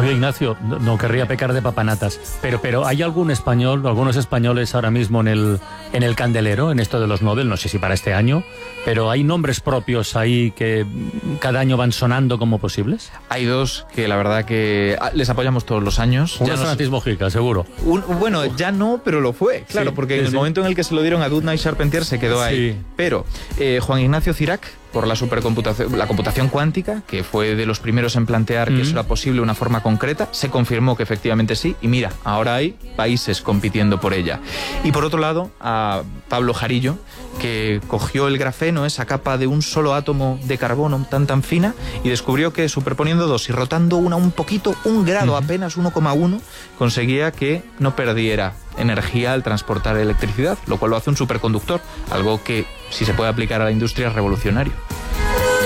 Oye, Ignacio, no querría pecar de papanatas, pero ¿hay algún español, algunos españoles ahora mismo en el candelero, en esto de los Nobel? No sé si para este año, pero ¿hay nombres propios ahí que cada año van sonando como posibles? Hay dos que la verdad que les apoyamos todos los años. Uno es Francis Mojica, seguro. Bueno, ya no, pero lo fue, claro, Sí, porque en el momento en el que se lo dieron a Doudna y Charpentier se quedó ahí. Sí. Pero Juan Ignacio Cirac, por la supercomputación, la computación cuántica, que fue de los primeros en plantear que eso era posible de una forma concreta, se confirmó que efectivamente sí, y mira, ahora hay países compitiendo por ella. Y por otro lado, a Pablo Jarillo, que cogió el grafeno, esa capa de un solo átomo de carbono tan fina, y descubrió que superponiendo dos y rotando una un poquito, 1 grado apenas, 1,1, conseguía que no perdiera energía al transportar electricidad, lo cual lo hace un superconductor, algo que si se puede aplicar a la industria es revolucionario.